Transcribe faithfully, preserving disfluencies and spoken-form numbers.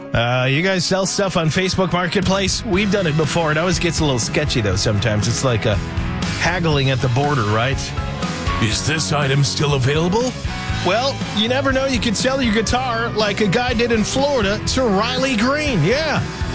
Uh, you guys sell stuff on Facebook Marketplace? We've done it before. It always gets a little sketchy, though, sometimes. It's like a haggling at the border, right? Is this item still available? Well, you never know. You could sell your guitar like a guy did in Florida to Riley Green. Yeah.